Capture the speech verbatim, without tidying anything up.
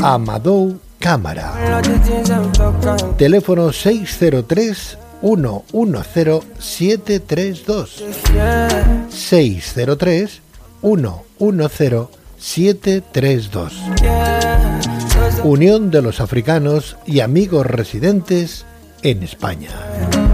Amadou Cámara. Teléfono seis cero tres, uno uno cero, siete tres dos. seis cero tres, uno uno cero, siete tres dos. Unión de los Africanos y Amigos Residentes en España.